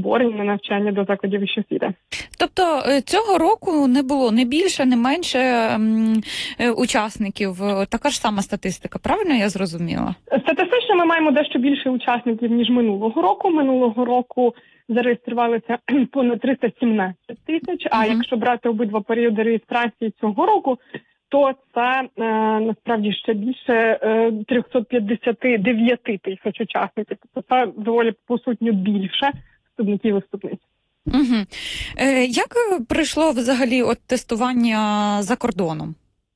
набор і на навчання до закладів вищої освіти. Тобто цього року не було не більше, не менше учасників. Така ж сама статистика, правильно я зрозуміла? Статистично ми маємо дещо більше учасників, ніж минулого року. Минулого року зареєструвалися понад 317 тисяч, а якщо брати обидва періоди реєстрації цього року, то це насправді ще більше 359 тисяч учасників. Тобто це доволі, по суті, більше вступників і вступниць. Угу. Як пройшло взагалі тестування за кордоном?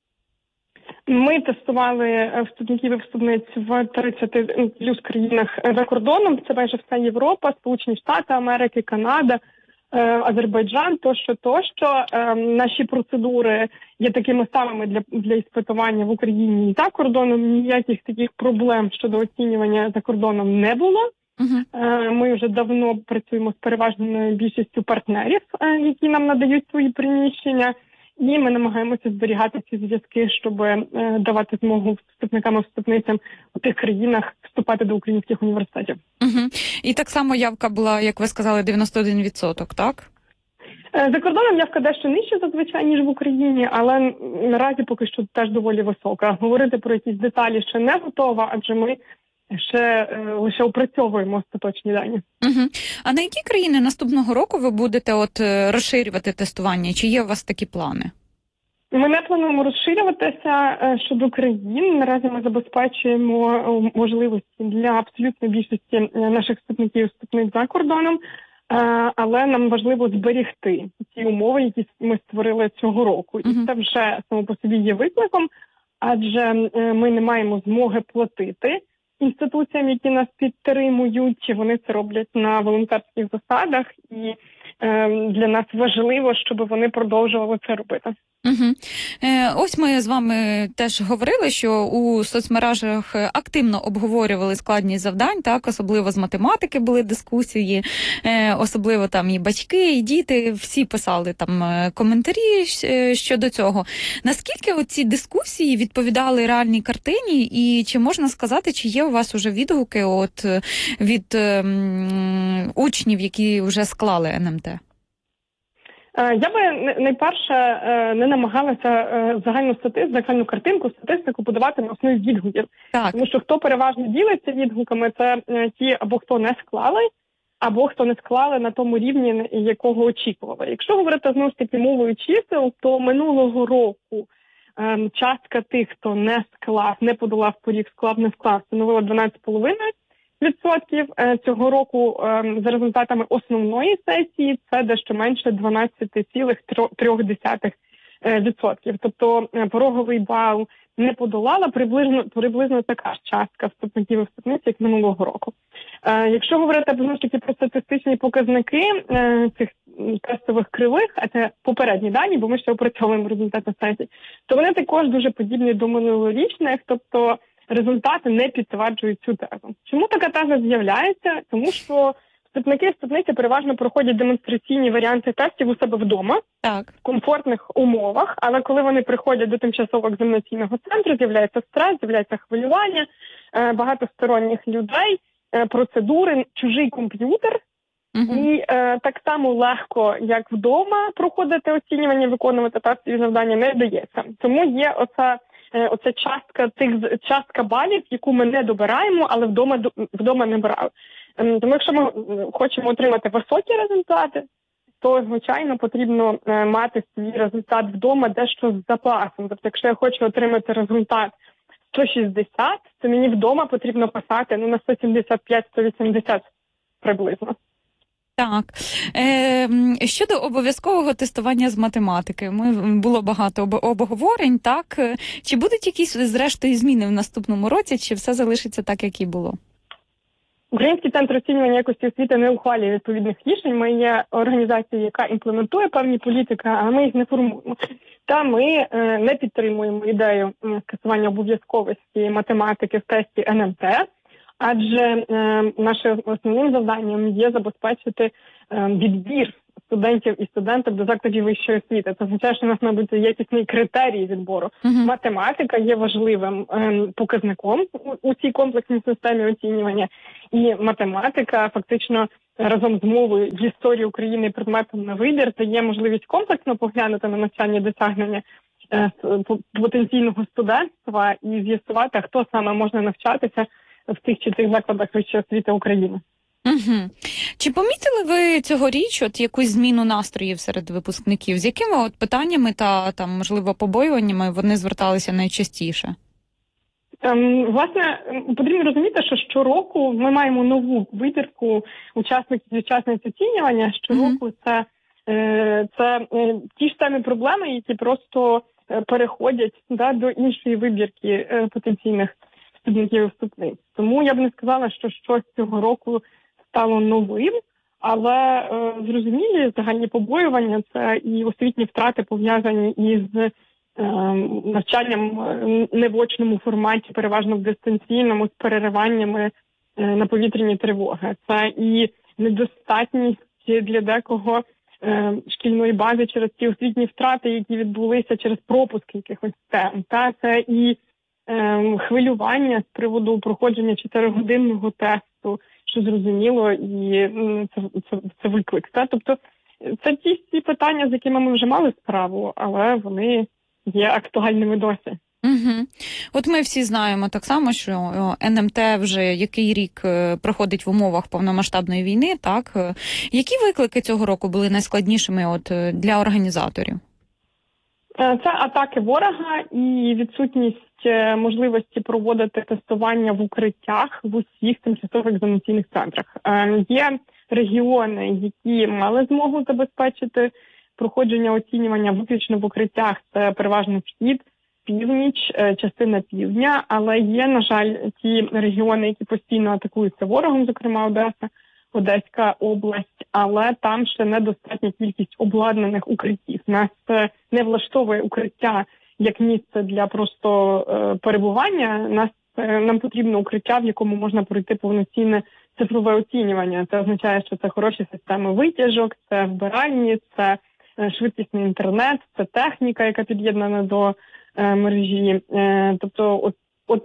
Ми тестували вступників і вступниць в 30 плюс країнах за кордоном. Це майже вся Європа, Сполучені Штати Америки, Канада, Азербайджан, тощо. Наші процедури є такими самими для іспитування в Україні і за кордоном. Ніяких таких проблем щодо оцінювання за кордоном не було. Ми вже давно працюємо з переважною більшістю партнерів, які нам надають свої приміщення. І ми намагаємося зберігати ці зв'язки, щоб давати змогу вступникам і вступницям у тих країнах вступати до українських університетів. І так само явка була, як ви сказали, 91%, так? За кордоном явка дещо нижча зазвичай, ніж в Україні, але наразі поки що теж доволі висока. Говорити про якісь деталі ще не готова, адже ми ще лише опрацьовуємо остаточні дані. А на які країни наступного року ви будете розширювати тестування? Чи є у вас такі плани? Ми не плануємо розширюватися щодо країн. Наразі ми забезпечуємо можливості для абсолютної більшості наших вступників і вступниць за кордоном, але нам важливо зберегти ті умови, які ми створили цього року. І це вже само по собі є викликом, адже ми не маємо змоги платити інституціям, які нас підтримують, вони це роблять на волонтерських засадах, і для нас важливо, щоб вони продовжували це робити. Ось ми з вами теж говорили, що у соцмережах активно обговорювали складність завдань, так, особливо з математики були дискусії, особливо там і батьки, і діти, всі писали там коментарі щодо цього. Наскільки оці дискусії відповідали реальній картині, і чи можна сказати, чи є у вас уже відгуки від учнів, які вже склали НМТ? Я би найперше не намагалася загальну картинку, статистику подавати на основі відгуків. Так. Тому що хто переважно ділиться відгуками, це ті або хто не склали, або хто не склали на тому рівні, якого очікували. Якщо говорити знову ж таки мовою чисел, то минулого року частка тих, хто не склав, не подолав поріг, склав, не склав, становила 12,5%. Цього року за результатами основної сесії це дещо менше 12,3%. Тобто пороговий бал не подолала приблизно така ж частка вступників і вступниць, як минулого року. Якщо говорити знову ж таки про статистичні показники цих тестових кривих, а це попередні дані, бо ми ще опрацьовуємо результати сесії, то вони також дуже подібні до минулорічних, тобто результати не підтверджують цю тезу. Чому така теза з'являється? Тому що вступники і вступниці переважно проходять демонстраційні варіанти тестів у себе вдома, в комфортних умовах, але коли вони приходять до тимчасового екзаменаційного центру, з'являється стрес, з'являється хвилювання, багато сторонніх людей, процедури, чужий комп'ютер. І так само легко, як вдома, проходити оцінювання, виконувати тестові завдання не вдається. Тому є оця частка балів, яку ми не добираємо, але вдома не брали. Тому якщо ми хочемо отримати високі результати, то, звичайно, потрібно мати свій результат вдома дещо з запасом. Тобто, якщо я хочу отримати результат 160, то мені вдома потрібно писати на 175-180 приблизно. Так. Щодо обов'язкового тестування з математики, було багато обговорень, так? Чи будуть якісь, зрештою, зміни в наступному році, чи все залишиться так, як і було? Український центр оцінювання якості освіти не ухвалює відповідних рішень. Ми є організацією, яка імплементує певні політики, а ми їх не формуємо. Та ми не підтримуємо ідею скасування обов'язковості математики в тесті НМТ, адже нашим основним завданням є забезпечити відбір студентів і студенток до закладів вищої освіти. Це означає, що у нас має бути якісний критерій відбору. Математика є важливим показником у цій комплексній системі оцінювання, і математика фактично разом з мовою з історії України і предметом на вибір дає можливість комплексно поглянути на навчальні досягнення потенційного студентства і з'ясувати, хто саме можна навчатися в тих чи тих закладах вищої освіти України. Угу. Чи помітили ви цьогоріч якусь зміну настроїв серед випускників? З якими питаннями та там, можливо, побоюваннями вони зверталися найчастіше? Власне, потрібно розуміти, що щороку ми маємо нову вибірку учасників і учасниць оцінювання. Щороку це ті ж самі проблеми, які просто переходять до іншої вибірки потенційних студентів і вступниць. Тому я б не сказала, що щось цього року стало новим, але зрозумілі загальні побоювання – це і освітні втрати, пов'язані із навчанням не в очному форматі, переважно в дистанційному, з перериваннями на повітряні тривоги. Це і недостатність для декого шкільної бази через ті освітні втрати, які відбулися через пропуск якихось тем. Це і хвилювання з приводу проходження 4-годинного тесту, що зрозуміло, і це виклик. Тобто це ті питання, з якими ми вже мали справу, але вони є актуальними досі. Угу. От ми всі знаємо так само, що НМТ вже який рік проходить в умовах повномасштабної війни, так? Які виклики цього року були найскладнішими для організаторів? Це атаки ворога і відсутність можливості проводити тестування в укриттях в усіх тимчасових екзаменаційних центрах. Є регіони, які мали змогу забезпечити проходження оцінювання виключно в укриттях. Це переважно схід, північ, частина півдня, але є, на жаль, ті регіони, які постійно атакуються ворогом, зокрема Одеса, Одеська область, але там ще недостатня кількість обладнаних укриттів. Нас не влаштовує укриття як місце для просто перебування. Нам потрібно укриття, в якому можна пройти повноцінне цифрове оцінювання. Це означає, що це хороші системи витяжок, це вбиральні, це швидкісний інтернет, це техніка, яка під'єднана до мережі. Тобто,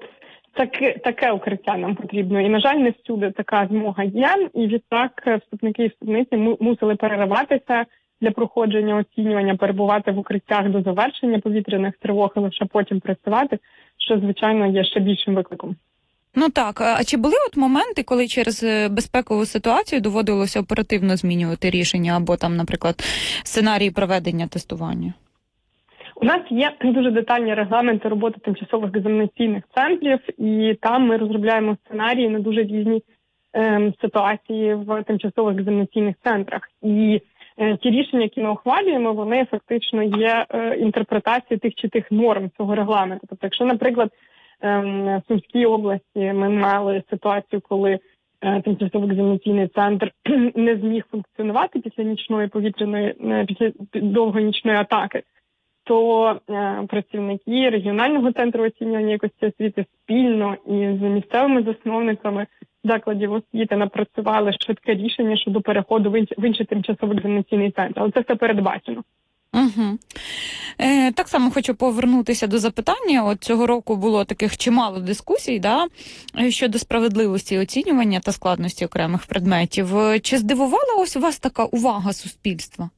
таке укриття нам потрібно. І, на жаль, не всюди така змога є. І відтак вступники і вступниці мусили перериватися для проходження оцінювання, перебувати в укриттях до завершення повітряних тривог, і лише потім працювати, що, звичайно, є ще більшим викликом. Ну так, а чи були моменти, коли через безпекову ситуацію доводилося оперативно змінювати рішення або там, наприклад, сценарії проведення тестування? У нас є дуже детальні регламенти роботи тимчасових екзаменаційних центрів, і там ми розробляємо сценарії на дуже різні ситуації в тимчасових екзаменаційних центрах. І ті рішення, які ми ухвалюємо, вони фактично є інтерпретацією тих чи тих норм цього регламенту. Тобто, якщо, наприклад, в Сумській області ми мали ситуацію, коли тимчасовий екзаменаційний центр не зміг функціонувати після після довгої нічної атаки, то працівники регіонального центру оцінювання якості освіти спільно із місцевими засновниками закладів освіти напрацювали швидке рішення щодо переходу в інший тимчасовий екзаменаційний центр. Але це все передбачено. Угу. Так само хочу повернутися до запитання. Цього року було таких чимало дискусій щодо справедливості оцінювання та складності окремих предметів. Чи здивувала вас така увага суспільства?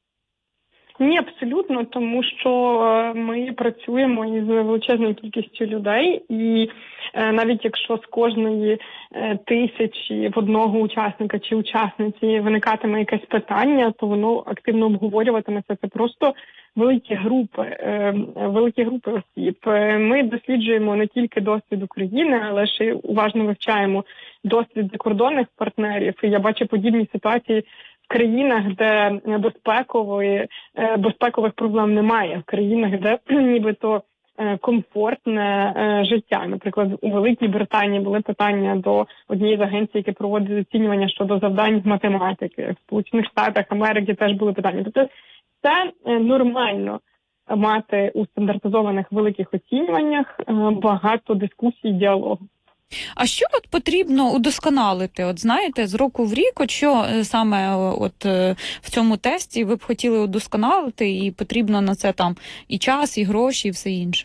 Ні, абсолютно, тому що ми працюємо із величезною кількістю людей, і навіть якщо з кожної тисячі в одного учасника чи учасниці виникатиме якесь питання, то воно активно обговорюватиметься. Це просто великі групи осіб. Ми досліджуємо не тільки досвід України, але ще й уважно вивчаємо досвід закордонних партнерів. І я бачу подібні ситуації в країнах, де безпекових проблем немає, в країнах, де нібито комфортне життя. Наприклад, у Великій Британії були питання до однієї з агенцій, які проводять оцінювання щодо завдань з математики. В Сполучених Штатах Америки теж були питання. Тобто це нормально мати у стандартизованих великих оцінюваннях багато дискусій, діалогу. А що потрібно удосконалити? Знаєте, з року в рік, що саме в цьому тесті ви б хотіли удосконалити, і потрібно на це там і час, і гроші, і все інше?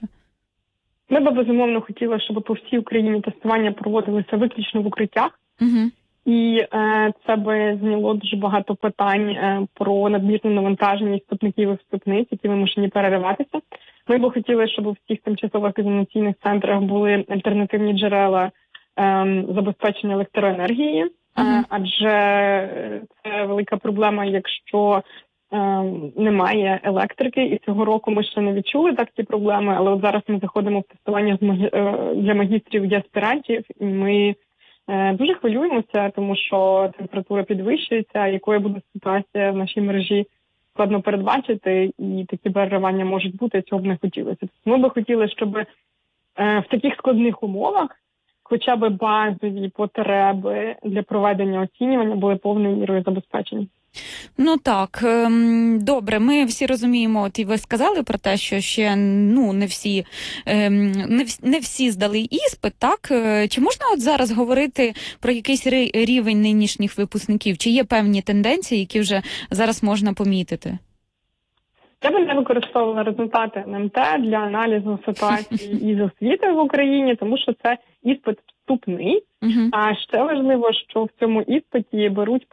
Ми б безумовно хотіли, щоб по всій Україні тестування проводилися виключно в укриттях. Угу. І це би зняло дуже багато питань про надмірну навантаженість вступників і вступниць, які вимушені перериватися. Ми б хотіли, щоб у всіх тимчасових екзаменаційних центрах були альтернативні джерела забезпечення електроенергії, адже це велика проблема, якщо немає електрики, і цього року ми ще не відчули так ці проблеми, але от зараз ми заходимо в тестування для магістрів і аспірантів, і ми дуже хвилюємося, тому що температура підвищується, якою буде ситуація в нашій мережі, складно передбачити, і такі переривання можуть бути, цього б не хотілося. Ми би хотіли, щоб в таких складних умовах хоча б базові потреби для проведення оцінювання були повною мірою забезпечені. Ну так, добре, ми всі розуміємо, от і ви сказали про те, що ще не всі здали іспит, так? Чи можна от зараз говорити про якийсь рівень нинішніх випускників? Чи є певні тенденції, які вже зараз можна помітити? Я би не використовувала результати НМТ для аналізу ситуації із освіти в Україні, тому що це іспит вступний. А ще важливо, що в цьому іспиті беруть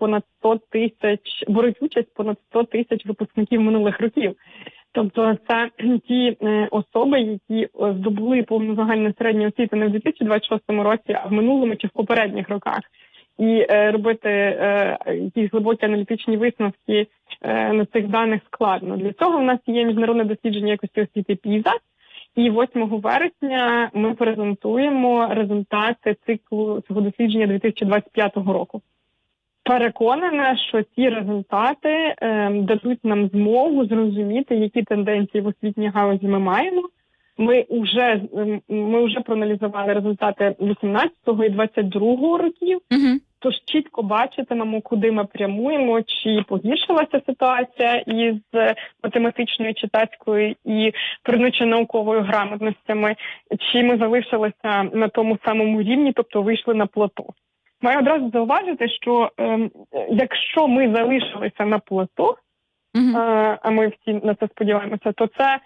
участь понад 100 тисяч випускників минулих років. Тобто це ті особи, які здобули повну загальну середню освіту не в 2026 році, а в минулому чи в попередніх роках. І робити якісь глибокі аналітичні висновки на цих даних складно. Для цього в нас є міжнародне дослідження якості освіти PISA, і 8 вересня ми презентуємо результати циклу цього дослідження 2025 року. Переконана, що ці результати дадуть нам змогу зрозуміти, які тенденції в освітній галузі ми маємо. Ми вже проаналізували результати 18-го і 22-го років, тож чітко бачитимемо, куди ми прямуємо, чи погіршилася ситуація із математичною, читацькою і природничо-науковою грамотностями, чи ми залишилися на тому самому рівні, тобто вийшли на плато. Маю одразу зауважити, що якщо ми залишилися на плато, а ми всі на це сподіваємося, то це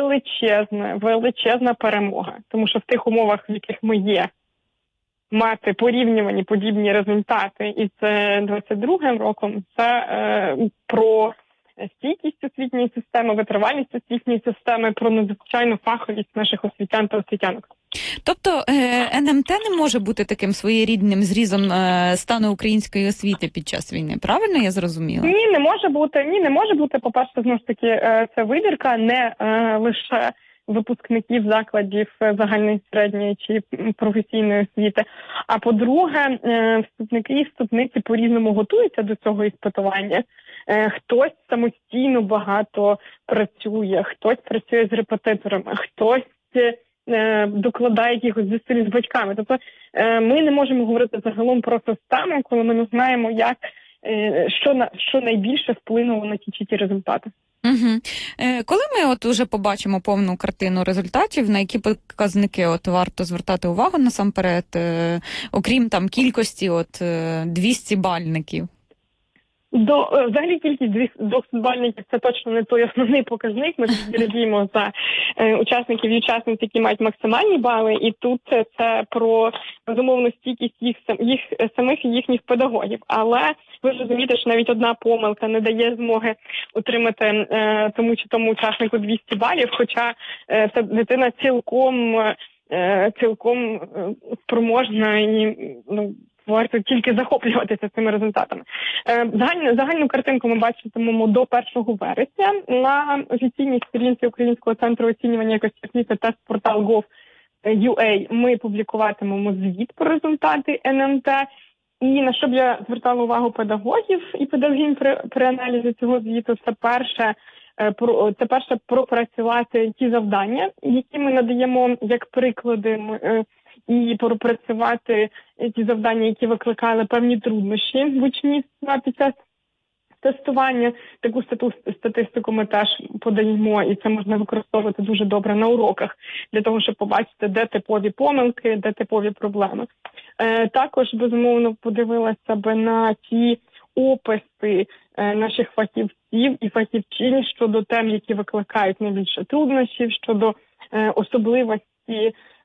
величезна перемога. Тому що в тих умовах, в яких ми є, мати порівнювані подібні результати із 22-м роком, це про стійкість освітньої системи, витривалість освітньої системи, про надзвичайну фаховість наших освітян та освітянок. Тобто НМТ не може бути таким своєрідним зрізом стану української освіти під час війни, правильно я зрозуміла? Ні, не може бути. По-перше, знову ж таки, це вибірка не лише випускників закладів загальної середньої чи професійної освіти. А по-друге, вступники і вступниці по-різному готуються до цього іспитування. Хтось самостійно багато працює, хтось працює з репетиторами, хтось докладає якихось зусиль з батьками. Тобто ми не можемо говорити загалом про систему, коли ми не знаємо, що найбільше вплинуло на ті чи ті результати. Коли ми от уже побачимо повну картину результатів, на які показники от варто звертати увагу насамперед, окрім там кількості 200 бальників? Взагалі кількість 200-бальників – це точно не той основний показник. Ми радіємо за учасників і учасниць, які мають максимальні бали. І тут це про, безумовно, стійкість їх самих і їхніх педагогів. Але ви ж розумієте, що навіть одна помилка не дає змоги отримати тому чи тому учаснику 200 балів, хоча ця дитина цілком спроможна і варто тільки захоплюватися цими результатами. Загальну картинку ми бачитимемо до 1 вересня. На офіційній сторінці Українського центру оцінювання якості освіти test.portal.gov.ua ми публікуватимемо звіт про результати НМТ. І на що б я звертала увагу педагогів і педагогів при аналізі цього звіту, це перше пропрацювати ті завдання, які ми надаємо як приклади, і пропрацювати ті завдання, які викликали певні труднощі в учнівства під час тестування. Таку статистику ми теж подаємо, і це можна використовувати дуже добре на уроках, для того, щоб побачити, де типові помилки, де типові проблеми. Також, безумовно, подивилася би на ті описи наших фахівців і фахівчинь щодо тем, які викликають найбільше труднощів, щодо особливості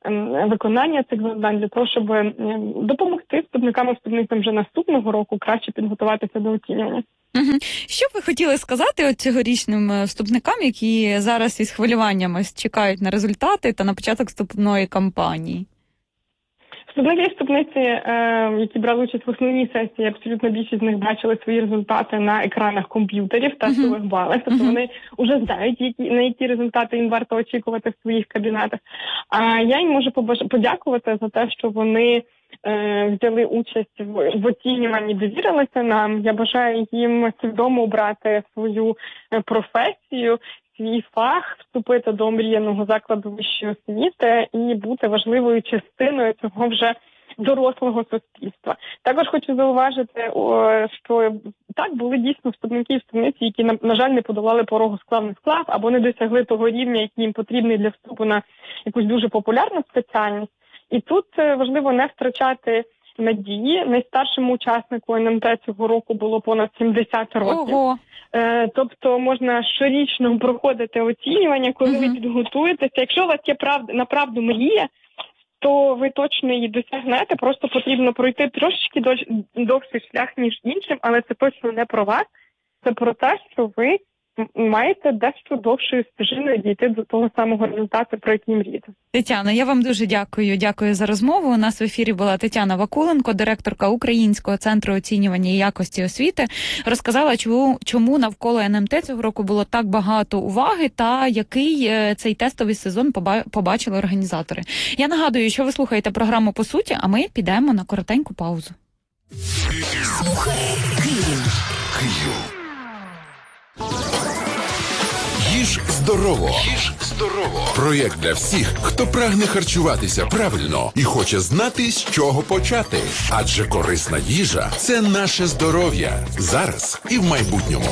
виконання цих завдань для того, щоб допомогти вступникам вже наступного року краще підготуватися до оцінювання. Угу. Що б ви хотіли сказати от цьогорічним вступникам, які зараз із хвилюваннями чекають на результати та на початок вступної кампанії? Вступники і вступниці, які брали участь в основній сесії, абсолютно більшість з них бачили свої результати на екранах комп'ютерів та тестових балах. Тобто вони вже знають, на які результати їм варто очікувати в своїх кабінетах. А я їм можу подякувати за те, що вони взяли участь в оцінюванні, довірилися нам. Я бажаю їм свідомо обрати свою професію, свій фах, вступити до омріяного закладу вищої освіти і бути важливою частиною цього вже дорослого суспільства. Також хочу зауважити, що так, були дійсно вступники і вступниці, які, на жаль, не подолали порогу склав або не досягли того рівня, який їм потрібний для вступу на якусь дуже популярну спеціальність. І тут важливо не втрачати надії. Найстаршому учаснику НМТ цього року було понад 70 років. Ого. Тобто можна щорічно проходити оцінювання, коли ви підготуєтеся. Якщо у вас є направду мрія, то ви точно її досягнете. Просто потрібно пройти трошечки довший шлях, ніж іншим, але це точно не про вас. Це про те, що ви маєте дещо довшою стежиною дійти до того самого результату, про який мрієте. Тетяна, я вам дуже дякую. Дякую за розмову. У нас в ефірі була Тетяна Вакуленко, директорка Українського центру оцінювання і якості освіти. Розказала, чому навколо НМТ цього року було так багато уваги та який цей тестовий сезон побачили організатори. Я нагадую, що ви слухаєте програму «По суті», а ми підемо на коротеньку паузу. Слухай Київ. Їж здорово. Їж здорово. Проєкт для всіх, хто прагне харчуватися правильно і хоче знати, з чого почати. Адже корисна їжа – це наше здоров'я. Зараз і в майбутньому.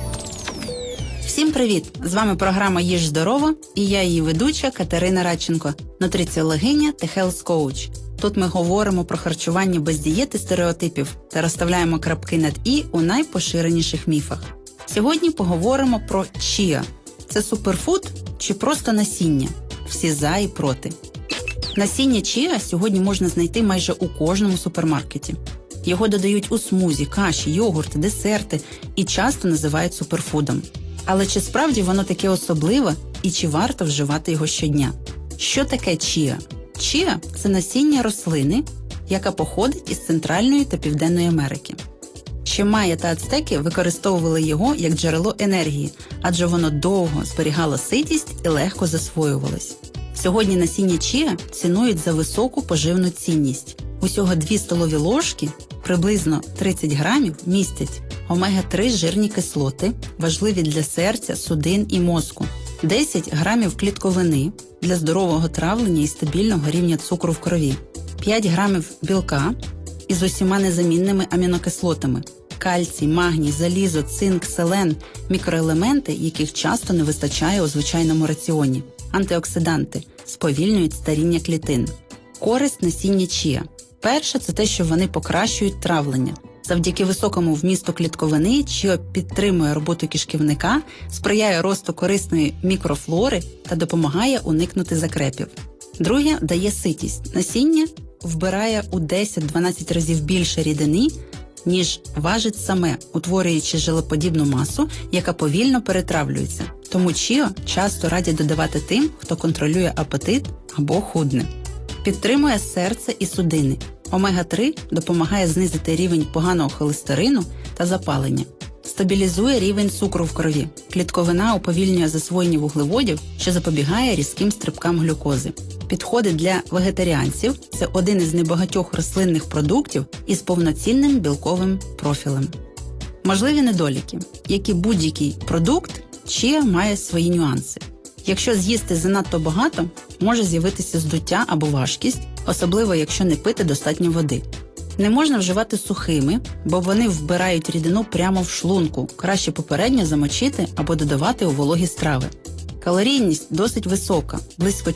Всім привіт! З вами програма «Їж здорово» і я її ведуча Катерина Радченко, нутриціологиня та хелс-коуч. Тут ми говоримо про харчування без дієт і стереотипів та розставляємо крапки над «і» у найпоширеніших міфах. Сьогодні поговоримо про чіа. Це суперфуд чи просто насіння? Всі за і проти. Насіння чіа сьогодні можна знайти майже у кожному супермаркеті. Його додають у смузі, каші, йогурти, десерти і часто називають суперфудом. Але чи справді воно таке особливе і чи варто вживати його щодня? Що таке чіа? Чіа – це насіння рослини, яка походить із Центральної та Південної Америки. Ще майя та ацтеки використовували його як джерело енергії, адже воно довго зберігало ситість і легко засвоювалось. Сьогодні насіння чіа цінують за високу поживну цінність. Усього 2 столові ложки, приблизно 30 грамів, містять омега-3 жирні кислоти, важливі для серця, судин і мозку, 10 грамів клітковини для здорового травлення і стабільного рівня цукру в крові, 5 грамів білка із усіма незамінними амінокислотами, кальцій, магній, залізо, цинк, селен, мікроелементи, яких часто не вистачає у звичайному раціоні, антиоксиданти, сповільнюють старіння клітин. Користь насіння чіа. Перше – це те, що вони покращують травлення. Завдяки високому вмісту клітковини чіа підтримує роботу кишківника, сприяє росту корисної мікрофлори та допомагає уникнути закрепів. Друге – дає ситість. Насіння вбирає у 10-12 разів більше рідини, ніж важить саме, утворюючи желеподібну масу, яка повільно перетравлюється. Тому чіа часто радять додавати тим, хто контролює апетит або худне. Підтримує серце і судини. Омега-3 допомагає знизити рівень поганого холестерину та запалення. Стабілізує рівень цукру в крові. Клітковина уповільнює засвоєння вуглеводів, що запобігає різким стрибкам глюкози. Підходить для вегетаріанців – це один із небагатьох рослинних продуктів із повноцінним білковим профілем. Можливі недоліки. Як і будь-який продукт, чіа має свої нюанси. Якщо з'їсти занадто багато, може з'явитися здуття або важкість, особливо якщо не пити достатньо води. Не можна вживати сухими, бо вони вбирають рідину прямо в шлунку, краще попередньо замочити або додавати у вологі страви. Калорійність досить висока, близько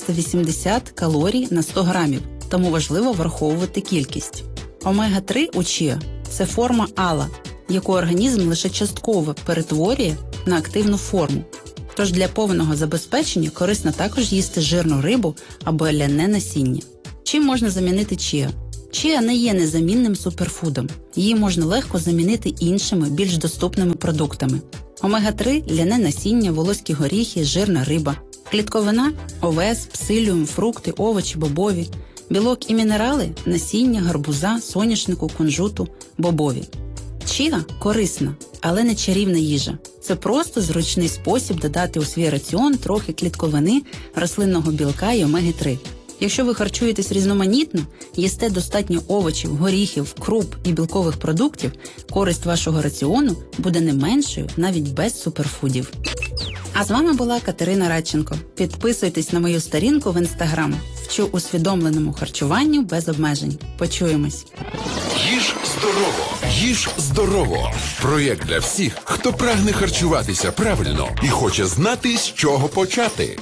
480 калорій на 100 грамів, тому важливо враховувати кількість. Омега-3 у чіа – це форма ала, яку організм лише частково перетворює на активну форму. Тож для повного забезпечення корисно також їсти жирну рибу або ляне насіння. Чим можна замінити чіа? Чіа не є незамінним суперфудом. Її можна легко замінити іншими, більш доступними продуктами. Омега-3 – ляне насіння, волоські горіхи, жирна риба. Клітковина – овес, псиліум, фрукти, овочі, бобові. Білок і мінерали – насіння, гарбуза, соняшнику, кунжуту, бобові. Чіа – корисна, але не чарівна їжа. Це просто зручний спосіб додати у свій раціон трохи клітковини, рослинного білка і омеги-3. Якщо ви харчуєтесь різноманітно, їсте достатньо овочів, горіхів, круп і білкових продуктів, користь вашого раціону буде не меншою навіть без суперфудів. А з вами була Катерина Радченко. Підписуйтесь на мою сторінку в Інстаграм. Вчу усвідомленому харчуванню без обмежень. Почуємось. Їж здорово! Їж здорово! Проєкт для всіх, хто прагне харчуватися правильно і хоче знати, з чого почати.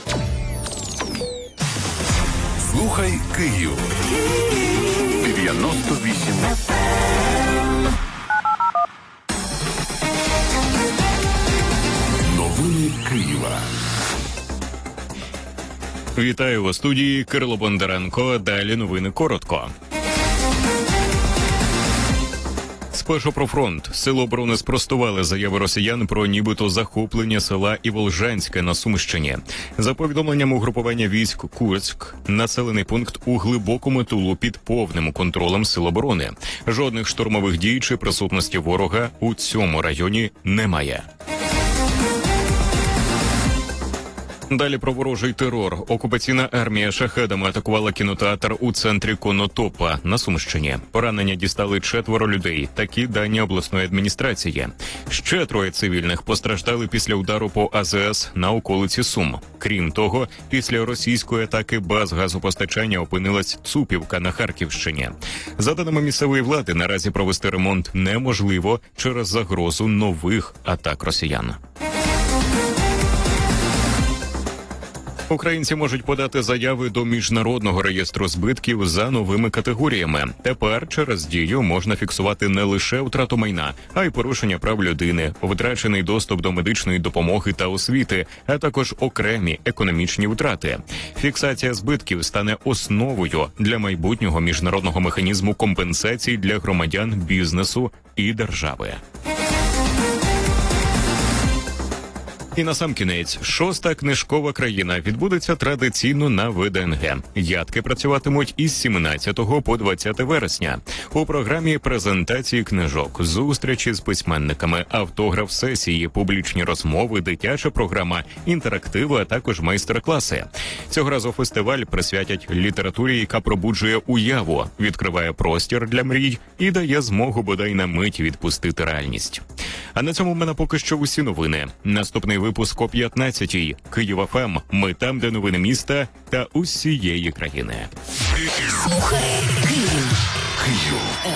Слухай Київ. 98 FM. Новини Києва. Вітаю у студії Кирило Бондаренко. Далі новини коротко. Спершу про фронт. Сили оборони спростували заяви росіян про нібито захоплення села Іволжанське на Сумщині. За повідомленням угрупування військ Курськ, населений пункт у глибокому тилу під повним контролем сил оборони. Жодних штурмових дій чи присутності ворога у цьому районі немає. Далі про ворожий терор. Окупаційна армія шахедами атакувала кінотеатр у центрі Конотопа на Сумщині. Поранення дістали 4 людей. Такі дані обласної адміністрації. Ще 3 цивільних постраждали після удару по АЗС на околиці Сум. Крім того, після російської атаки баз газопостачання опинилась Цупівка на Харківщині. За даними місцевої влади, наразі провести ремонт неможливо через загрозу нових атак росіян. Українці можуть подати заяви до Міжнародного реєстру збитків за новими категоріями. Тепер через дію можна фіксувати не лише втрату майна, а й порушення прав людини, втрачений доступ до медичної допомоги та освіти, а також окремі економічні втрати. Фіксація збитків стане основою для майбутнього міжнародного механізму компенсацій для громадян, бізнесу і держави. І насамкінець, 6-та книжкова країна відбудеться традиційно на ВДНГ. Ядки працюватимуть із 17 по 20 вересня. У програмі презентації книжок, зустрічі з письменниками, автограф-сесії, публічні розмови, дитяча програма, інтерактиви, а також майстер-класи. Цього разу фестиваль присвятять літературі, яка пробуджує уяву, відкриває простір для мрій і дає змогу бодай на мить відпустити реальність. А на цьому в мене поки що усі новини. Наступний випуск о 15-й. Київ ФМ. Ми там, де новини міста та усієї країни. Слухай Київ. Київ.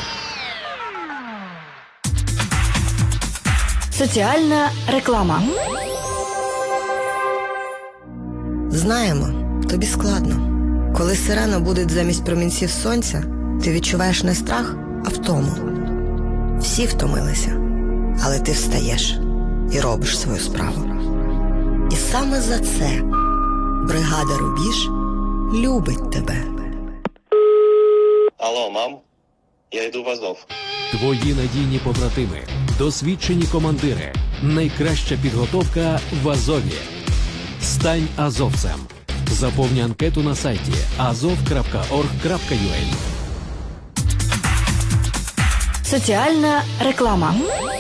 Соціальна реклама. Знаємо, тобі складно. Коли сирена буде замість промінців сонця, ти відчуваєш не страх, а втому. Всі втомилися, але ти встаєш і робиш свою справу. І саме за це бригада «Рубіж» любить тебе. Алло, мам, я йду в Азов. Твої надійні побратими, досвідчені командири, найкраща підготовка в Азові. Стань азовцем. Заповни анкету на сайті azov.org.ua. Соціальна реклама.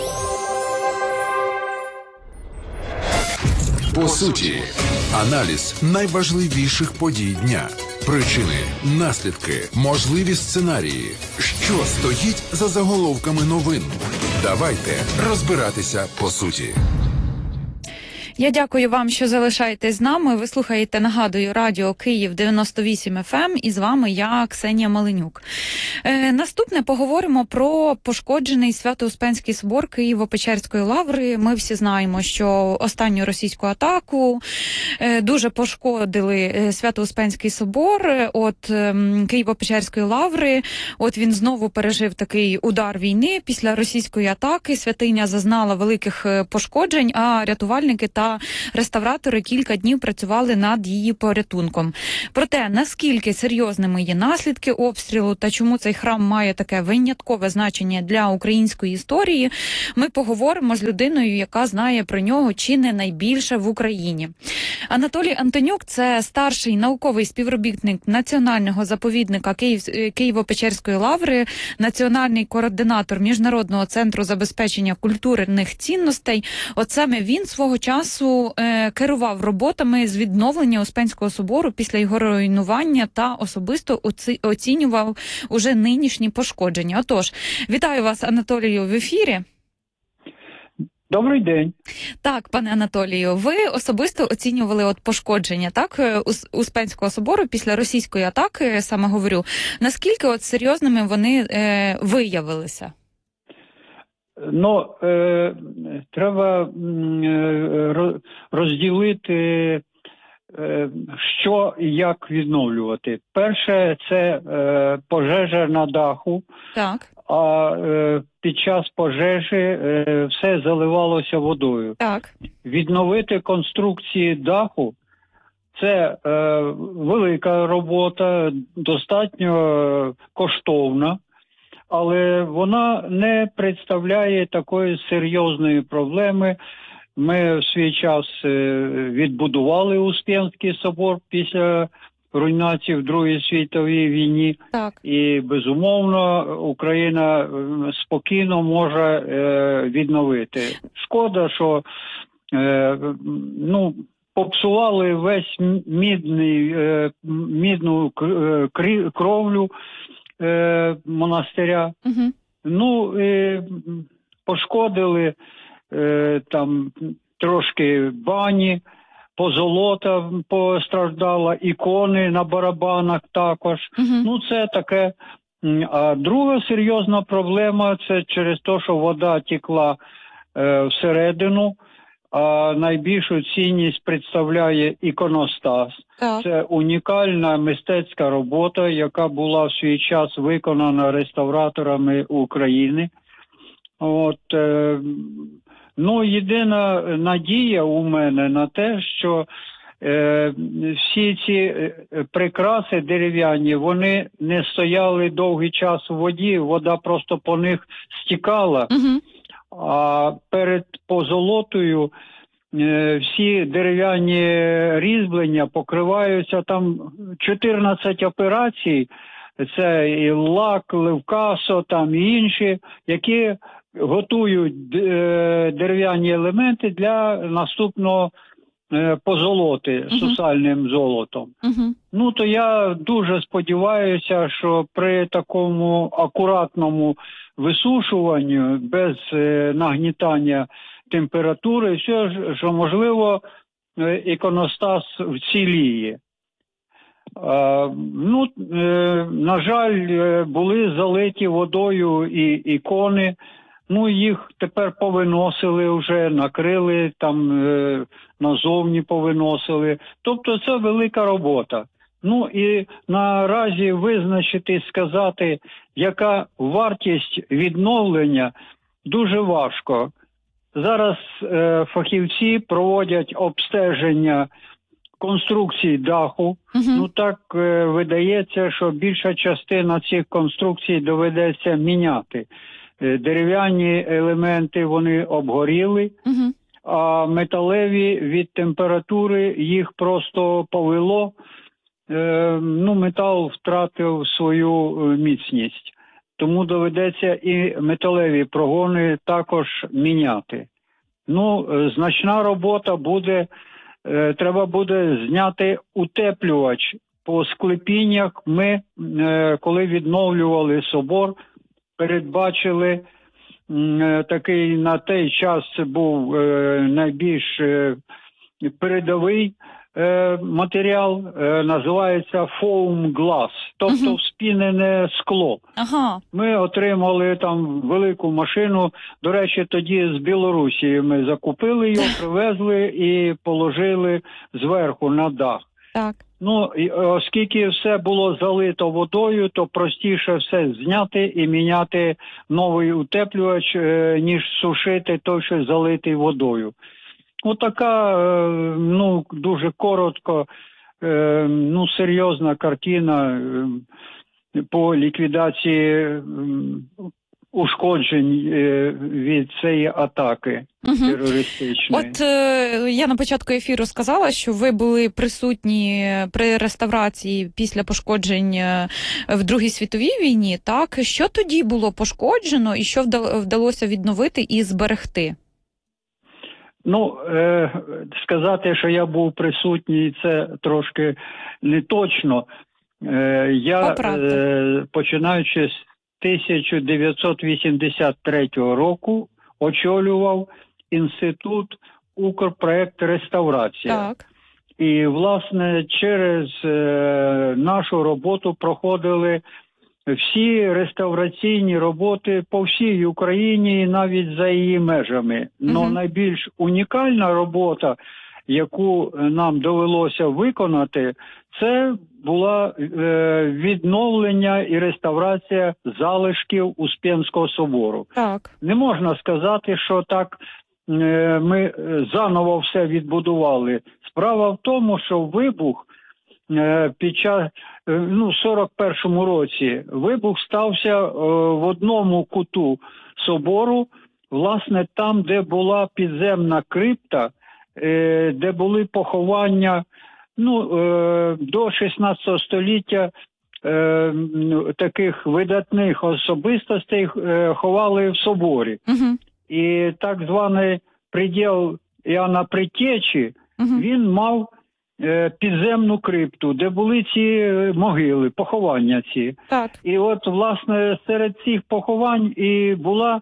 По суті, аналіз найважливіших подій дня. Причини, наслідки, можливі сценарії. Що стоїть за заголовками новин? Давайте розбиратися по суті. Я дякую вам, що залишаєтесь з нами. Ви слухаєте, нагадую, радіо Київ 98 FM, і з вами я, Ксенія Маленюк. Наступне поговоримо про пошкоджений Свято-Успенський собор Києво-Печерської лаври. Ми всі знаємо, що останню російську атаку дуже пошкодили Свято-Успенський собор от Києво-Печерської лаври. От він знову пережив такий удар війни. Після російської атаки святиня зазнала великих пошкоджень, а рятувальники та а реставратори кілька днів працювали над її порятунком. Проте, наскільки серйозними є наслідки обстрілу та чому цей храм має таке виняткове значення для української історії, ми поговоримо з людиною, яка знає про нього чи не найбільше в Україні. Анатолій Антонюк – це старший науковий співробітник Національного заповідника Києво-Печерської лаври, національний координатор Міжнародного центру забезпечення культурних цінностей. От саме він свого часу керував роботами з відновлення Успенського собору після його руйнування та особисто оцінював уже нинішні пошкодження. Отож, вітаю вас, Анатолію, в ефірі. Добрий день. Так, пане Анатолію, ви особисто оцінювали от пошкодження, так, Успенського собору після російської атаки, саме говорю. Наскільки от серйозними вони виявилися? Ну, треба розділити, що і як відновлювати. Перше, це пожежа на даху. Так. А під час пожежі все заливалося водою. Так. Відновити конструкції даху – це велика робота, достатньо коштовна, але вона не представляє такої серйозної проблеми. Ми в свій час відбудували Успенський собор після руйнації в Другій світовій війні. Так. І, безумовно, Україна спокійно може відновити. Шкода, що попсували весь мідну кровлю монастиря. Угу. Пошкодили там трошки бані, позолота постраждала, ікони на барабанах також. Це таке. А друга серйозна проблема – це через те, що вода текла всередину, а найбільшу цінність представляє іконостас. Так. Це унікальна мистецька робота, яка була в свій час виконана реставраторами України. Єдина надія у мене на те, що всі ці прикраси дерев'яні, вони не стояли довгий час у воді, вода просто по них стікала. Угу. А перед позолотою всі дерев'яні різьблення покриваються, там 14 операцій, це і лак, левкасо, там і інші, які готують дерев'яні елементи для наступного позолоти сусальним золотом. То я дуже сподіваюся, що при такому акуратному висушуванні, без нагнітання температури, все, що можливо, іконостас вціліє. На жаль, були залиті водою і ікони. Їх тепер повиносили вже, накрили, там назовні повиносили. Тобто це велика робота. І наразі визначити, сказати, яка вартість відновлення, дуже важко. Зараз фахівці проводять обстеження конструкцій даху. Так видається, що більша частина цих конструкцій доведеться міняти. Дерев'яні елементи вони обгоріли, а металеві від температури їх просто повело. Метал втратив свою міцність. Тому доведеться і металеві прогони також міняти. Значна робота буде, треба буде зняти утеплювач по склепіннях. Ми, коли відновлювали собор, передбачили такий, на той час це був найбільш передовий матеріал, називається foam glass, тобто вспінене скло. Ми отримали там велику машину, до речі, тоді з Білорусі ми закупили його, привезли і положили зверху на дах. Так. Оскільки все було залито водою, то простіше все зняти і міняти новий утеплювач, ніж сушити той, що залитий водою. Отака, ну, дуже коротко, ну, серйозна картина по ліквідації ушкоджень від цієї атаки терористичної. От я на початку ефіру сказала, що ви були присутні при реставрації після пошкоджень в Другій світовій війні, так? Що тоді було пошкоджено і що вдалося відновити і зберегти? Ну, сказати, що я був присутній, це трошки не точно. Я, починаючи з 1983 року, очолював інститут «Укрпроект Реставрація». Так. І, власне, через нашу роботу проходили всі реставраційні роботи по всій Україні і навіть за її межами. Но найбільш унікальна робота, яку нам довелося виконати, це була відновлення і реставрація залишків Успенського собору. Так. Не можна сказати, що так ми заново все відбудували. Справа в тому, що вибух під час, ну, в 41-му році вибух стався в одному куту собору, власне, там, де була підземна крипта, де були поховання, ну, до 16 століття таких видатних особистостей ховали в соборі. І так званий приділ Іоанна Предтечі, він мав підземну крипту, де були ці могили, поховання ці. Так. І от, власне, серед цих поховань і була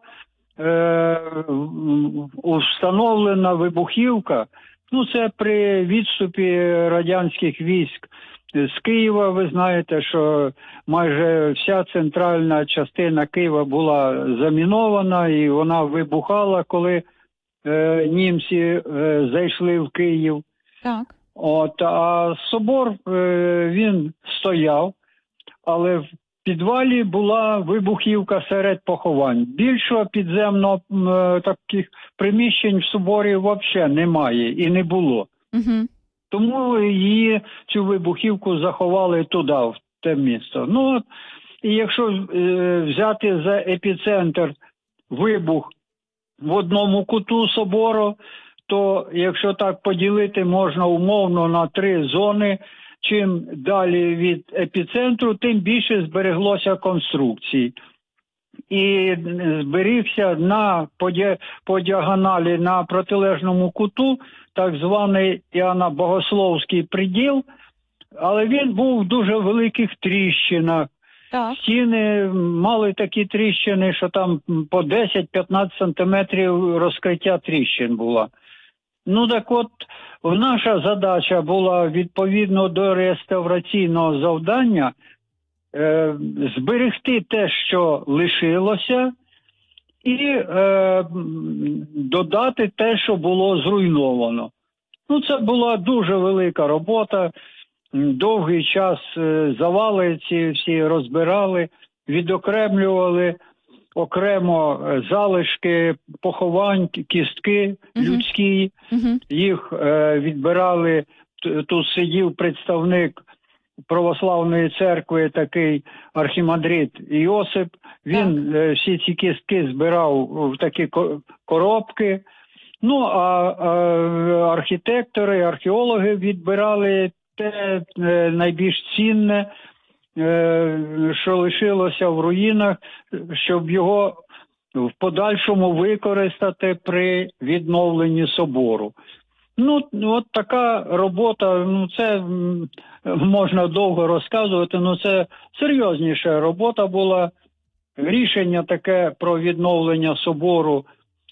встановлена вибухівка. Ну, це при відступі радянських військ з Києва. Ви знаєте, що майже вся центральна частина Києва була замінована, і вона вибухала, коли німці зайшли в Київ. Так. От, а собор, він стояв, але в підвалі була вибухівка серед поховань. Більшого підземного таких приміщень в соборі взагалі немає і не було. Тому її, цю вибухівку, заховали туди, в те місто. Ну, і якщо взяти за епіцентр вибух в одному куту собору, то якщо так поділити, можна умовно на 3 зони. Чим далі від епіцентру, тим більше збереглося конструкцій. І зберігся по діагоналі на протилежному куту так званий Іоанна Богословський приділ, але він був в дуже великих тріщинах. Так. Стіни мали такі тріщини, що там по 10-15 сантиметрів розкриття тріщин було. Ну так от, наша задача була відповідно до реставраційного завдання зберегти те, що лишилося, і додати те, що було зруйновано. Ну, це була дуже велика робота. Довгий час завали ці всі розбирали, відокремлювали окремо залишки поховань, кістки людські. Їх відбирали. Тут сидів представник православної церкви, такий архімандрит Йосип. Він всі ці кістки збирав в такі коробки. Ну, а архітектори, археологи відбирали те найбільш цінне, що лишилося в руїнах, щоб його в подальшому використати при відновленні собору. Ну, от така робота, ну, це можна довго розказувати, але це серйозніша робота була. Рішення таке про відновлення собору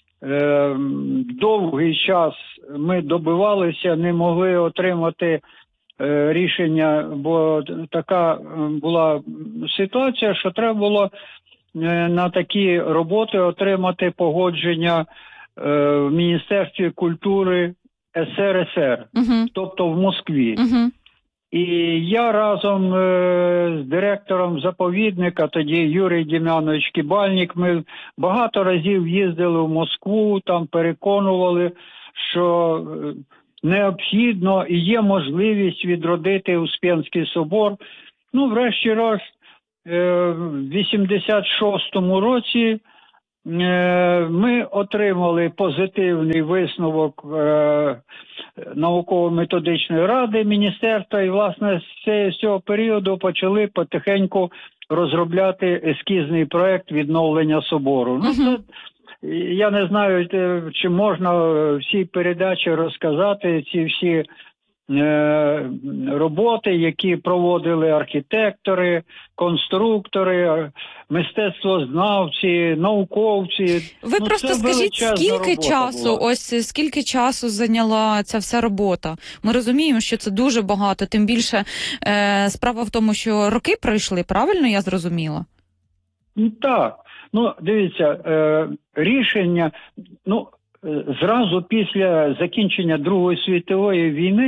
довгий час ми добивалися, не могли отримати рішення, бо така була ситуація, що треба було на такі роботи отримати погодження в Міністерстві культури СРСР, тобто в Москві. І я разом з директором заповідника, тоді Юрій Дем'янович Кібальник, ми багато разів їздили в Москву, там переконували, що необхідно і є можливість відродити Успенський собор. Ну, врешті-решт, в 86-му році ми отримали позитивний висновок науково-методичної ради міністерства, і, власне, з цього періоду почали потихеньку розробляти ескізний проект відновлення собору. Ну, це, я не знаю, чи можна в цій передачі розказати ці всі роботи, які проводили архітектори, конструктори, мистецтвознавці, науковці. Ви просто скажіть, скільки часу зайняла ця вся робота? Ми розуміємо, що це дуже багато, тим більше справа в тому, що роки пройшли, правильно я зрозуміла? Так. Ну, дивіться, рішення, зразу після закінчення Другої світової війни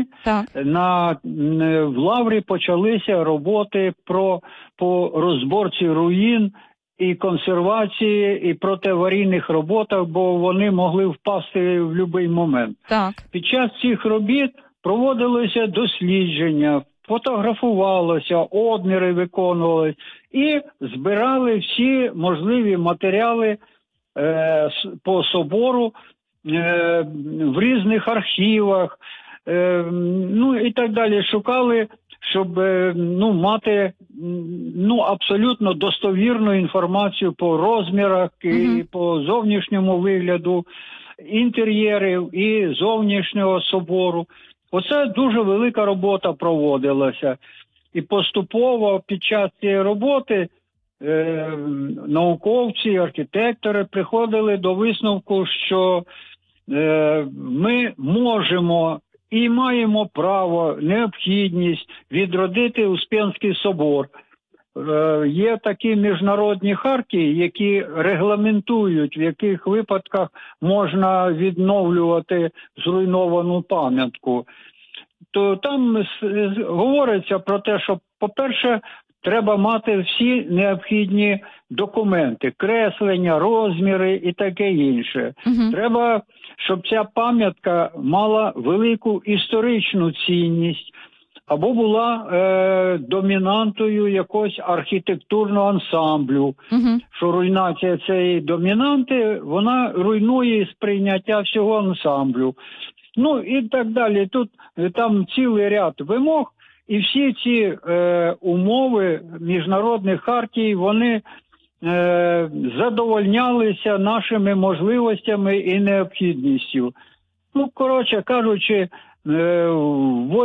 в Лаврі почалися роботи по розборці руїн і консервації, і протиаварійних роботах, бо вони могли впасти в будь-який момент. Так. Під час цих робіт проводилося дослідження, фотографувалося, одміри виконувалися і збирали всі можливі матеріали по собору в різних архівах, і так далі. Шукали, щоб мати абсолютно достовірну інформацію по розмірах і по зовнішньому вигляду інтер'єрів і зовнішнього собору. Оце дуже велика робота проводилася. І поступово під час цієї роботи науковці, архітектори приходили до висновку, що ми можемо і маємо право, необхідність відродити Успенський собор. Є такі міжнародні хартії, які регламентують, в яких випадках можна відновлювати зруйновану пам'ятку. То там говориться про те, що, по-перше, треба мати всі необхідні документи, креслення, розміри і таке інше. Треба, щоб ця пам'ятка мала велику історичну цінність або була домінантою якогось архітектурного ансамблю. Що руйнація цієї домінанти, вона руйнує сприйняття всього ансамблю. Ну і так далі. Там цілий ряд вимог, і всі ці умови міжнародних хартій, вони задовольнялися нашими можливостями і необхідністю. Ну, коротше кажучи, в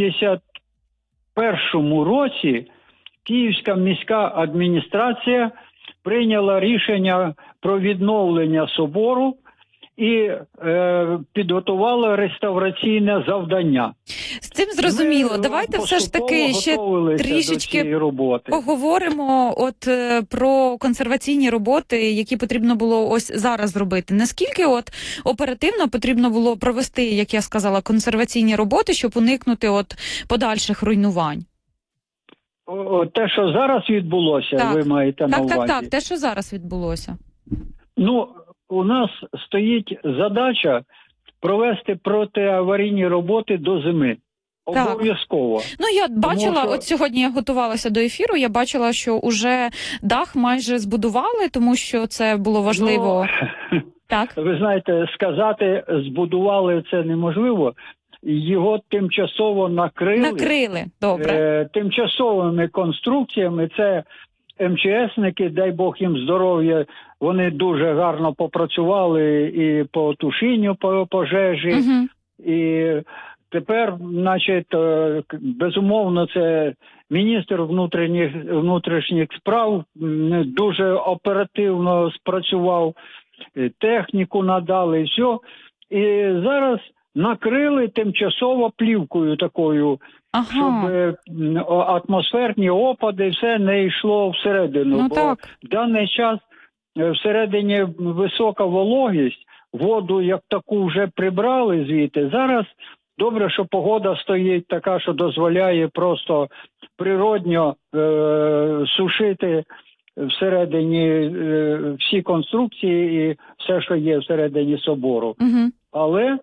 81-му році Київська міська адміністрація прийняла рішення про відновлення собору і підготувала реставраційне завдання. З цим зрозуміло. Давайте все ж таки ще трішечки поговоримо про консерваційні роботи, які потрібно було ось зараз зробити. Наскільки оперативно потрібно було провести, як я сказала, консерваційні роботи, щоб уникнути подальших руйнувань? Те, що зараз відбулося, ви маєте на увазі? Так, те, що зараз відбулося. У нас стоїть задача провести протиаварійні роботи до зими. Обов'язково. Я бачила, сьогодні я готувалася до ефіру, я бачила, що уже дах майже збудували, тому що це було важливо. Так. Ви знаєте, сказати, збудували це неможливо. Його тимчасово накрили. Добре. Тимчасовими конструкціями. Це МЧСники, дай Бог їм здоров'я, вони дуже гарно попрацювали і по тушінню пожежі, і тепер, безумовно, це міністр внутрішніх справ дуже оперативно спрацював, техніку надали, і все. І зараз накрили тимчасово плівкою такою, щоб атмосферні опади, все не йшло всередину. Бо в даний час всередині висока вологість, воду як таку вже прибрали звідти. Зараз добре, що погода стоїть така, що дозволяє просто природньо сушити всередині всі конструкції і все, що є всередині собору. Але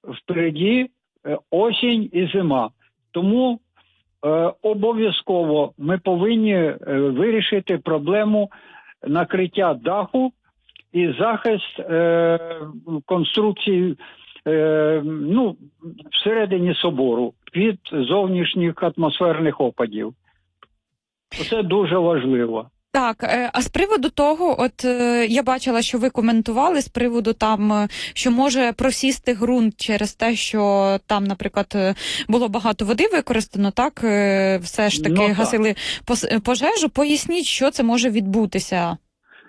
впереді осінь і зима. Тому обов'язково ми повинні вирішити проблему накриття даху і захист конструкцій всередині собору від зовнішніх атмосферних опадів. Це дуже важливо. Так, а з приводу того, я бачила, що ви коментували з приводу там, що може просісти ґрунт через те, що там, наприклад, було багато води використано, так, все ж таки гасили пожежу. Поясніть, що це може відбутися?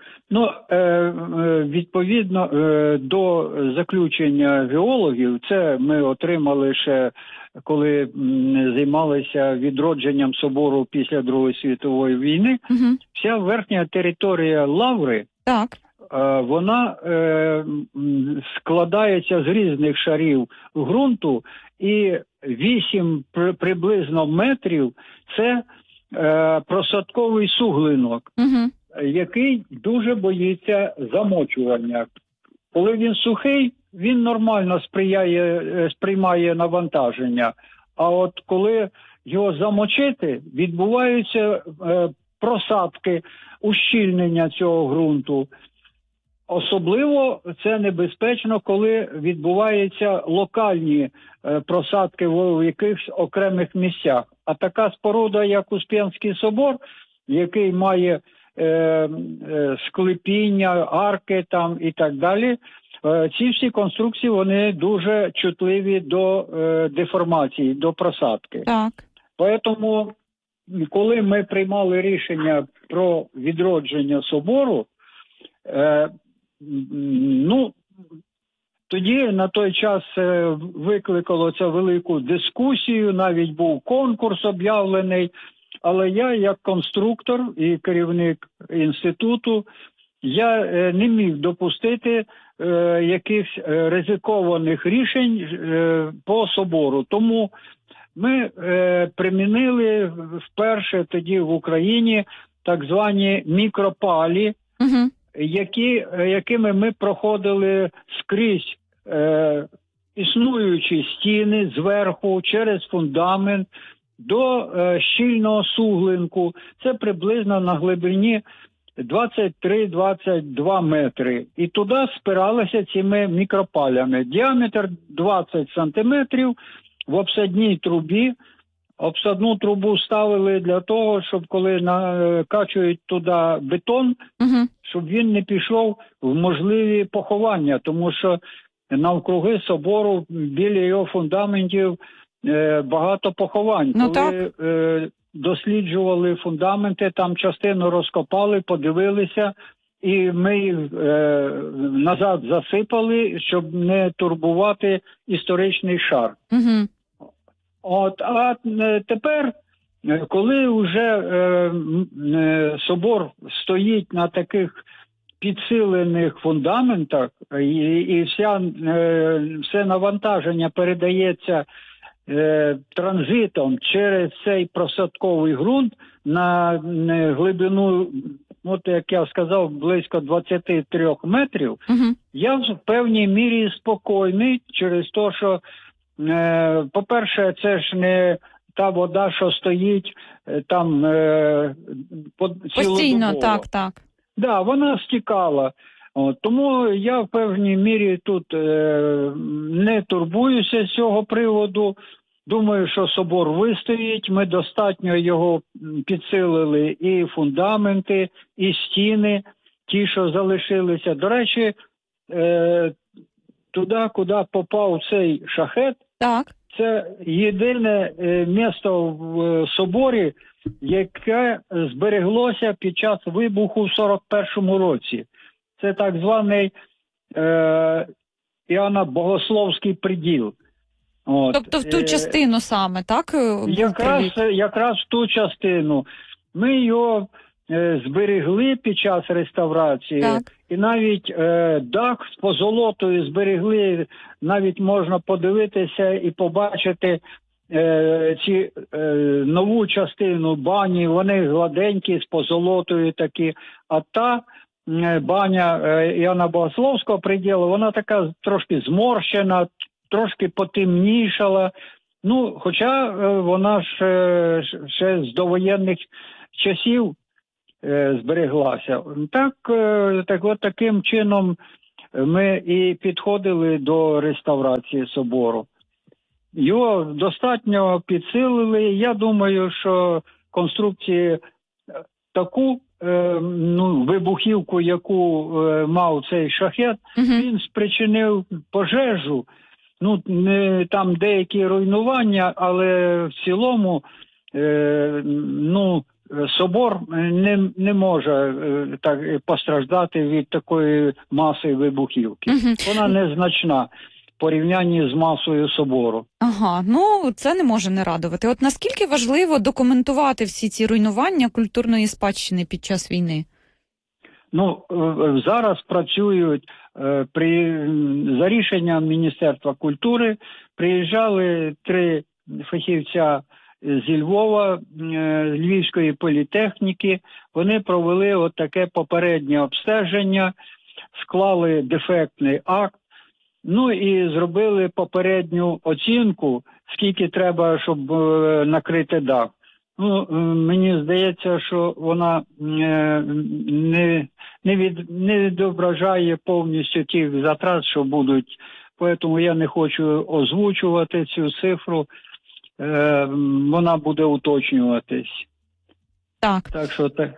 Відповідно до заключення геологів, це ми отримали ще, коли займалися відродженням собору після Другої світової війни. Вся верхня територія Лаври, вона складається з різних шарів ґрунту, і 8 приблизно метрів – це просадковий суглинок, який дуже боїться замочування. Коли він сухий, він нормально сприймає навантаження. А от коли його замочити, відбуваються просадки, ущільнення цього ґрунту. Особливо це небезпечно, коли відбуваються локальні просадки в якихось окремих місцях. А така споруда, як Успенський собор, який має склепіння, арки там і так далі, ці всі конструкції, вони дуже чутливі до деформації, до просадки. Тому, коли ми приймали рішення про відродження собору, тоді на той час викликало це велику дискусію, навіть був конкурс об'явлений, але я, як конструктор і керівник інституту, я не міг допустити якихось ризикованих рішень по собору. Тому ми примінили вперше тоді в Україні так звані мікропалі, якими ми проходили скрізь існуючі стіни зверху, через фундамент, до щільного суглинку. Це приблизно на глибині 23-22 метри. І туди спиралися цими мікропалями. Діаметр 20 сантиметрів в обсадній трубі. Обсадну трубу ставили для того, щоб коли накачують туди бетон, щоб він не пішов в можливі поховання. Тому що навкруги собору, біля його фундаментів, багато поховань. Коли досліджували фундаменти, там частину розкопали, подивилися, і ми їх назад засипали, щоб не турбувати історичний шар. А тепер, коли вже собор стоїть на таких підсилених фундаментах, і все навантаження передається транзитом через цей просадковий ґрунт на глибину, як я сказав, близько 23 метрів, я в певній мірі спокійний через те, що, по-перше, це ж не та вода, що стоїть там постійно, так. Да, вона стікала. Тому я в певній мірі тут не турбуюся з цього приводу. Думаю, що собор вистоїть. Ми достатньо його підсилили, і фундаменти, і стіни, ті, що залишилися. До речі, туди, куди попав цей шахет, це єдине місце в соборі, яке збереглося під час вибуху в 41-му році. Це так званий Іоанна Богословський приділ. Тобто в ту частину саме, так? Якраз в ту частину. Ми його зберегли під час реставрації. І навіть дах з позолотою зберегли. Навіть можна подивитися і побачити ці нову частину бані. Вони гладенькі, з позолотою такі. А та баня Іоанна Богословського приділу, вона така трошки зморщена, трошки потемнішала. Ну, хоча вона ще з довоєнних часів збереглася. Так от таким чином ми і підходили до реставрації собору. Його достатньо підсилили. Я думаю, що конструкції таку вибухівку, яку мав цей шахет, він спричинив пожежу. Ну, там деякі руйнування, але в цілому собор не може так постраждати від такої маси вибухівки. Вона незначна в порівнянні з масою собору. Ага, ну це не може не радувати. От наскільки важливо документувати всі ці руйнування культурної спадщини під час війни? Ну, зараз працюють за рішенням Міністерства культури, приїжджали 3 фахівця зі Львова, Львівської політехніки. Вони провели от таке попереднє обстеження, склали дефектний акт, ну і зробили попередню оцінку, скільки треба, щоб накрити дах. Ну, мені здається, що вона не відображає повністю тих затрат, що будуть. Тому я не хочу озвучувати цю цифру. Вона буде уточнюватись. Так що так.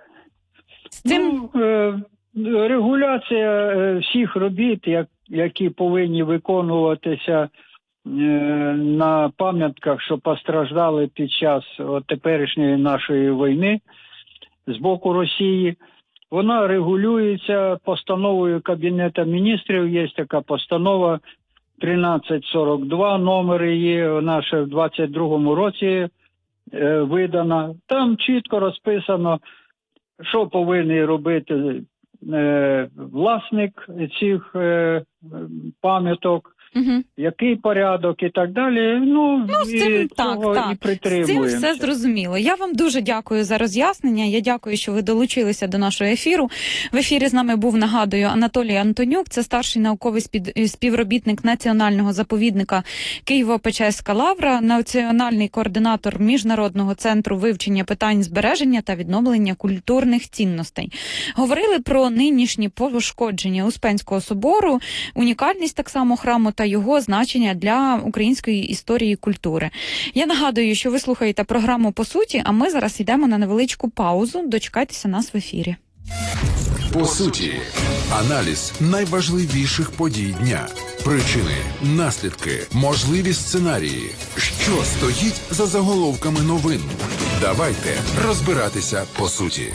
Регуляція всіх робіт, які повинні виконуватися на пам'ятках, що постраждали під час теперішньої нашої війни з боку Росії, вона регулюється постановою Кабінету міністрів. Є така постанова 1342, номер її, вона ще в 22-му році видана. Там чітко розписано, що повинен робити власник цих пам'яток, який порядок і так далі. З цим, і притримуємося. З цим все зрозуміло. Я вам дуже дякую за роз'яснення. Я дякую, що ви долучилися до нашого ефіру. В ефірі з нами був, нагадую, Анатолій Антонюк. Це старший науковий співробітник Національного заповідника Києво-Печерська лавра, національний координатор Міжнародного центру вивчення питань збереження та відновлення культурних цінностей. Говорили про нинішні пошкодження Успенського собору, унікальність так само храму та його значення для української історії і культури. Я нагадую, що ви слухаєте програму «По суті», а ми зараз йдемо на невеличку паузу. Дочекайтеся нас в ефірі. По суті. Аналіз найважливіших подій дня. Причини, наслідки, можливі сценарії. Що стоїть за заголовками новин? Давайте розбиратися по суті.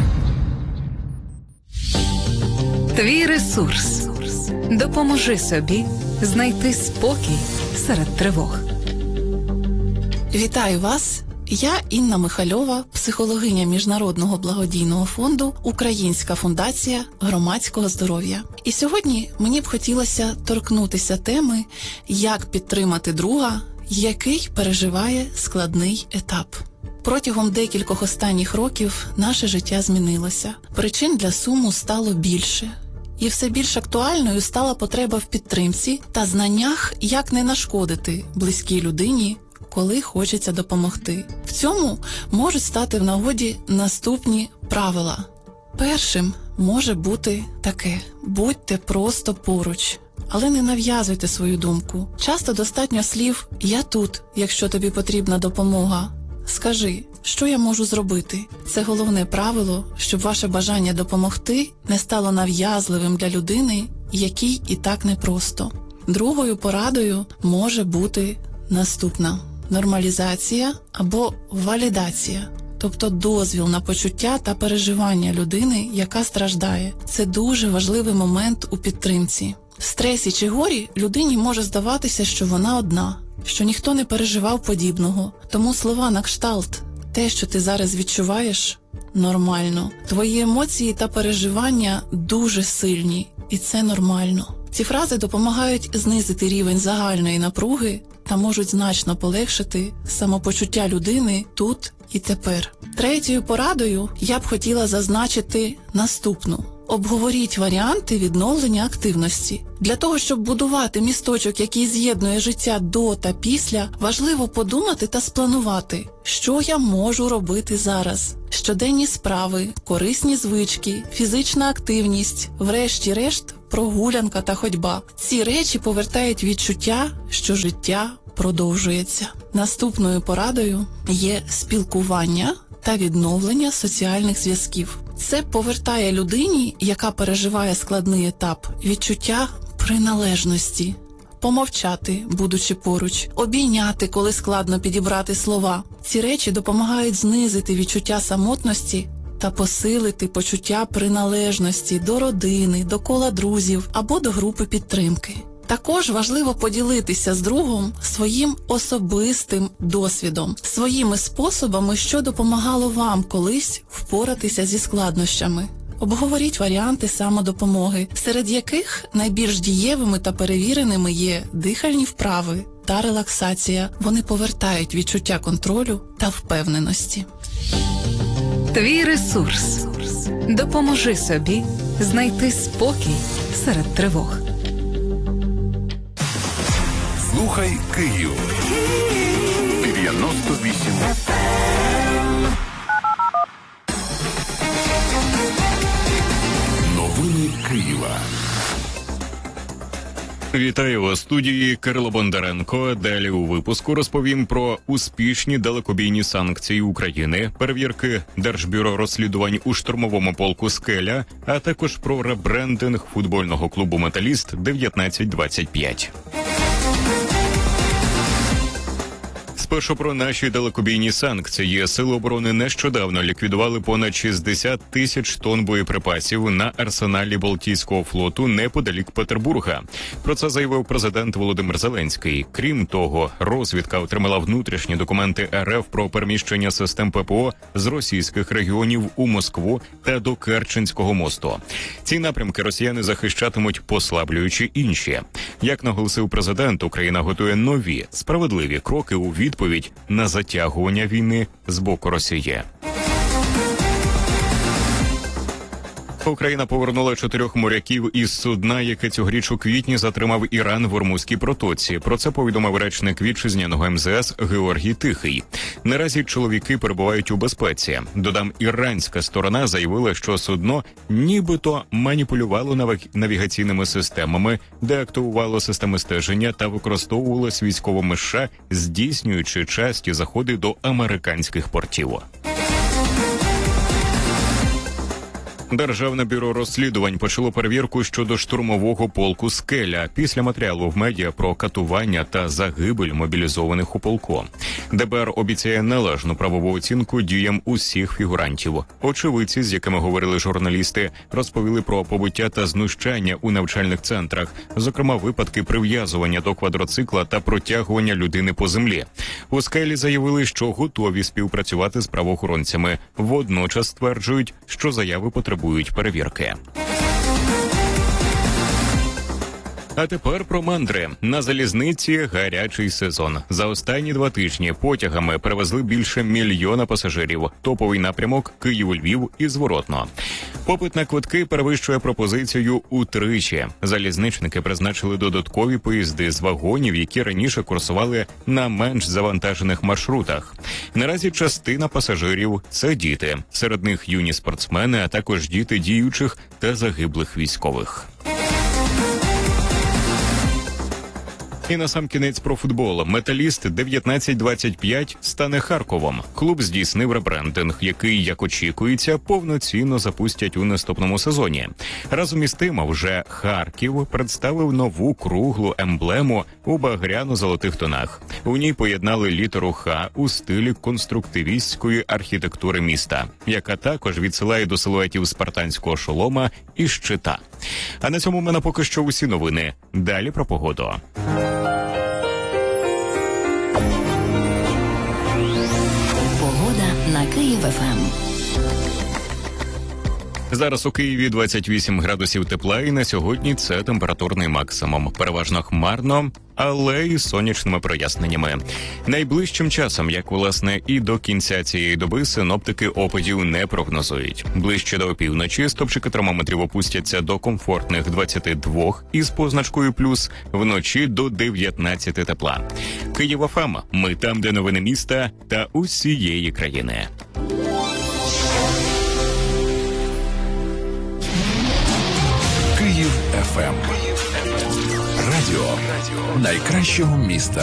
Твій ресурс. Допоможи собі знайти спокій серед тривог. Вітаю вас! Я Інна Михальова, психологиня Міжнародного благодійного фонду «Українська фундація громадського здоров'я». І сьогодні мені б хотілося торкнутися теми «Як підтримати друга, який переживає складний етап». Протягом декількох останніх років наше життя змінилося. Причин для суму стало більше. І все більш актуальною стала потреба в підтримці та знаннях, як не нашкодити близькій людині, коли хочеться допомогти. В цьому можуть стати в нагоді наступні правила. Першим може бути таке: будьте просто поруч, але не нав'язуйте свою думку. Часто достатньо слів «я тут, якщо тобі потрібна допомога». Скажи, що я можу зробити? Це головне правило, щоб ваше бажання допомогти не стало нав'язливим для людини, якій і так непросто. Другою порадою може бути наступна: нормалізація або валідація, тобто дозвіл на почуття та переживання людини, яка страждає. Це дуже важливий момент у підтримці. В стресі чи горі людині може здаватися, що вона одна, що ніхто не переживав подібного. Тому слова на кшталт «те, що ти зараз відчуваєш, нормально». Твої емоції та переживання дуже сильні, і це нормально. Ці фрази допомагають знизити рівень загальної напруги та можуть значно полегшити самопочуття людини тут і тепер. Третьою порадою я б хотіла зазначити наступну. обговоріть варіанти відновлення активності. Для того, щоб будувати місточок, який з'єднує життя до та після, важливо подумати та спланувати, що я можу робити зараз. Щоденні справи, корисні звички, фізична активність, врешті-решт, прогулянка та ходьба. Ці речі повертають відчуття, що життя продовжується. Наступною порадою є спілкування та відновлення соціальних зв'язків. Це повертає людині, яка переживає складний етап, відчуття приналежності. Помовчати, будучи поруч, обійняти, коли складно підібрати слова. Ці речі допомагають знизити відчуття самотності та посилити почуття приналежності до родини, до кола друзів або до групи підтримки. Також важливо поділитися з другом своїм особистим досвідом, своїми способами, що допомагало вам колись впоратися зі складнощами. Обговоріть варіанти самодопомоги, серед яких найбільш дієвими та перевіреними є дихальні вправи та релаксація. Вони повертають відчуття контролю та впевненості. Твій ресурс. Допоможи собі знайти спокій серед тривог. Слухай Київ. 98 FM. Новини Києва. Вітаю у студії Кирило Бондаренко. Далі у випуску розповім про успішні далекобійні санкції України, перевірки Держбюро розслідувань у штурмовому полку «Скеля», а також про ребрендинг футбольного клубу «Металіст» 1925. Спершу про наші далекобійні санкції. Сили оборони нещодавно ліквідували понад 60 тисяч тонн боєприпасів на арсеналі Балтійського флоту неподалік Петербурга. Про це заявив президент Володимир Зеленський. Крім того, розвідка отримала внутрішні документи РФ про переміщення систем ППО з російських регіонів у Москву та до Керченського мосту. Ці напрямки росіяни захищатимуть, послаблюючи інші. Як наголосив президент, Україна готує нові, справедливі кроки у відповідь на затягування війни з боку Росії. Україна повернула 4 моряків із судна, яке цьогоріч у квітні затримав Іран в Ормузькій протоці. Про це повідомив речник вітчизняного МЗС Георгій Тихий. Наразі чоловіки перебувають у безпеці. Додам, іранська сторона заявила, що судно нібито маніпулювало навігаційними системами, деактивувало системи стеження та використовувалось військовими США, здійснюючи часті заходи до американських портів. Державне бюро розслідувань почало перевірку щодо штурмового полку «Скеля» після матеріалу в медіа про катування та загибель мобілізованих у полку. ДБР обіцяє належну правову оцінку діям усіх фігурантів. Очевидці, з якими говорили журналісти, розповіли про побиття та знущання у навчальних центрах, зокрема випадки прив'язування до квадроцикла та протягування людини по землі. У «Скелі» заявили, що готові співпрацювати з правоохоронцями. Водночас стверджують, що заяви потребують перевірки. А тепер про мандри. На залізниці гарячий сезон. За останні 2 тижні потягами перевезли більше 1 мільйона пасажирів. Топовий напрямок Київ-Львів і зворотно. Попит на квитки перевищує пропозицію утричі. Залізничники призначили додаткові поїзди з вагонів, які раніше курсували на менш завантажених маршрутах. Наразі частина пасажирів – це діти. Серед них юні спортсмени, а також діти діючих та загиблих військових. І насамкінець про футбол. «Металіст» 1925 стане Харковом. Клуб здійснив ребрендинг, який, як очікується, повноцінно запустять у наступному сезоні. Разом із тим, вже Харків представив нову круглу емблему у багряно-золотих тонах. У ній поєднали літеру «Х» у стилі конструктивістської архітектури міста, яка також відсилає до силуетів спартанського шолома і щита. А на цьому в мене поки що усі новини. Далі про погоду. Погода на Київ ФМ. Зараз у Києві 28 градусів тепла, і на сьогодні це температурний максимум. Переважно хмарно, але і сонячними проясненнями. Найближчим часом, як власне і до кінця цієї доби, синоптики опадів не прогнозують. Ближче до опівночі стопчики термометрів опустяться до комфортних 22 із позначкою плюс, вночі до 19 тепла. Київ ФМ. Ми там, де новини міста та усієї країни. Київ ФМ. Радіо найкращого міста.